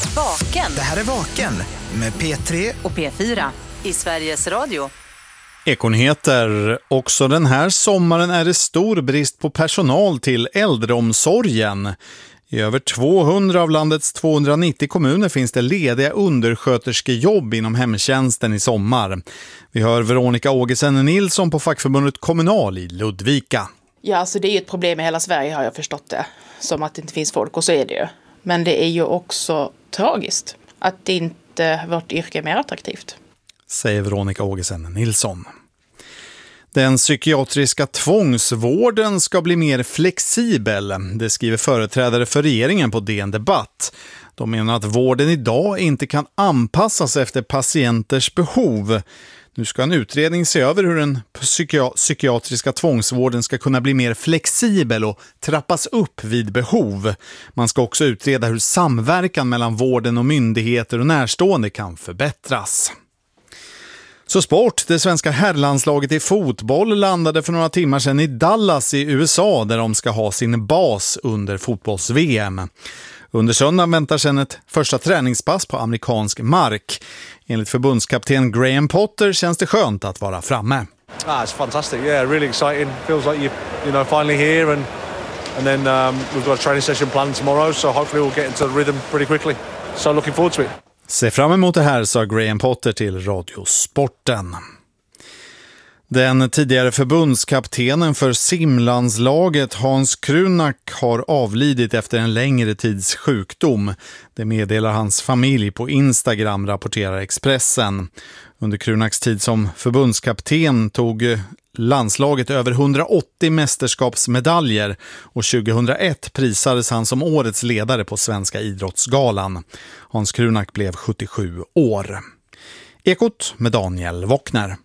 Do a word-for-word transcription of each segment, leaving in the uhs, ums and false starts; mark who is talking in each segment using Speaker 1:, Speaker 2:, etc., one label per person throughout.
Speaker 1: Vaken.
Speaker 2: Det här är Vaken med P tre
Speaker 1: och P fyra i Sveriges Radio.
Speaker 3: Ekonyheter. Också den här sommaren är det stor brist på personal till äldreomsorgen. I över tvåhundra av landets tvåhundranittio kommuner finns det lediga undersköterskejobb inom hemtjänsten i sommar. Vi hör Veronica Ågesen Nilsson på fackförbundet Kommunal i Ludvika.
Speaker 4: Ja, alltså det är ju ett problem i hela Sverige, har jag förstått det. Som att det inte finns folk, och så är det ju. Men det är ju också tragiskt att inte vårt yrke är mer attraktivt.
Speaker 3: Säger Veronica Ågesen Nilsson. Den psykiatriska tvångsvården ska bli mer flexibel. Det skriver företrädare för regeringen på D N Debatt. De menar att vården idag inte kan anpassas efter patienters behov. Nu ska en utredning se över hur den psyki- psykiatriska tvångsvården ska kunna bli mer flexibel och trappas upp vid behov. Man ska också utreda hur samverkan mellan vården och myndigheter och närstående kan förbättras. Så sport, det svenska herrlandslaget i fotboll landade för några timmar sedan i Dallas i U S A där de ska ha sin bas under fotbolls-V M. Under söndagen väntar sedan ett första träningspass på amerikansk mark. Enligt förbundskapten Graham Potter känns det skönt att vara framme.
Speaker 5: Ah, it's fantastic. Yeah, really exciting. Feels like you, you know, finally here, and and then um, we've got a training session planned tomorrow, so hopefully we'll get into the rhythm pretty quickly. So looking forward to it.
Speaker 3: Se fram emot det här, sa Graham Potter till Radiosporten. Den tidigare förbundskaptenen för simlandslaget Hans Krunak har avlidit efter en längre tids sjukdom. Det meddelar hans familj på Instagram, rapporterar Expressen. Under Krunaks tid som förbundskapten tog landslaget över hundraåttio mästerskapsmedaljer och tjugohundraett prisades han som årets ledare på Svenska idrottsgalan. Hans Krunak blev sjuttiosju år. Ekot med Daniel Wockner.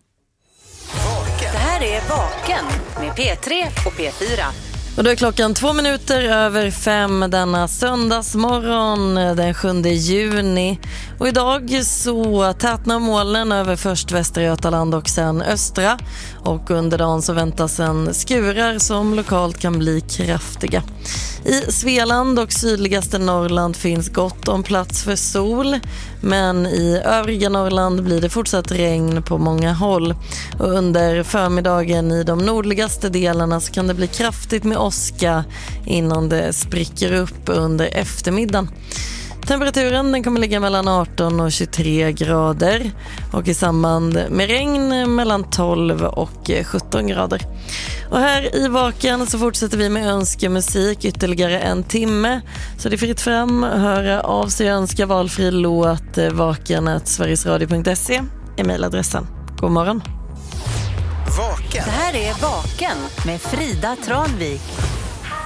Speaker 1: Det här är Vaken med P tre och P fyra.
Speaker 6: Och då är klockan två minuter över fem denna söndagsmorgon den sjunde juni. Och idag så tätnar molnen över först Västra Götaland och sen östra. Och under dagen så väntas en skurar som lokalt kan bli kraftiga. I Svealand och sydligaste Norrland finns gott om plats för sol. Men i övriga Norrland blir det fortsatt regn på många håll. Och under förmiddagen i de nordligaste delarna så kan det bli kraftigt med åska innan det spricker upp under eftermiddagen. Temperaturen den kommer ligga mellan arton och tjugotre grader och i samband med regn mellan tolv och sjutton grader. Och här i Vaken så fortsätter vi med önskemusik ytterligare en timme. Så det är fritt fram, höra av sig och önska valfri låt vaken snabel-a sverigesradio punkt se är mejladressen. God morgon.
Speaker 2: Vaken.
Speaker 1: Det här är Vaken med Frida Tranvik.